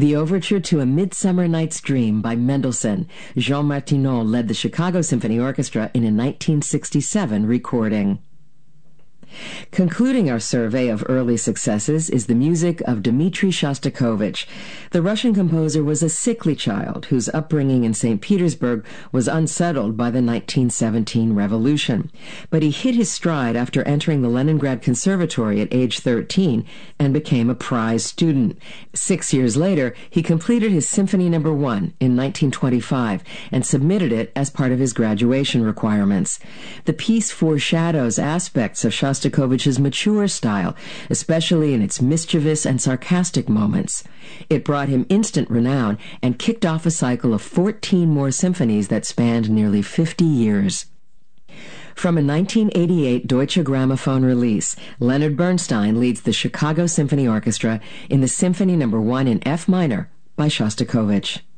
The overture to A Midsummer Night's Dream by Mendelssohn. Jean Martineau led the Chicago Symphony Orchestra in a 1967 recording. Concluding our survey of early successes is the music of Dmitri Shostakovich. The Russian composer was a sickly child whose upbringing in St. Petersburg was unsettled by the 1917 revolution. But he hit his stride after entering the Leningrad Conservatory at age 13 and became a prize student. 6 years later, he completed his Symphony No. 1 in 1925 and submitted it as part of his graduation requirements. The piece foreshadows aspects of Shostakovich's mature style, especially in its mischievous and sarcastic moments. It brought him instant renown and kicked off a cycle of 14 more symphonies that spanned nearly 50 years. From a 1988 Deutsche Grammophon release, Leonard Bernstein leads the Chicago Symphony Orchestra in the Symphony No. 1 in F minor by Shostakovich.